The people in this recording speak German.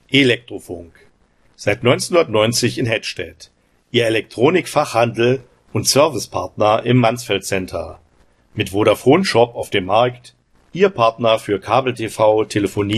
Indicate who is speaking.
Speaker 1: Elektrofunk. Seit 1990 in Hettstedt. Ihr Elektronikfachhandel und Servicepartner im Mansfeld Center. Mit Vodafone Shop auf dem Markt. Ihr Partner für Kabel-TV, Telefonie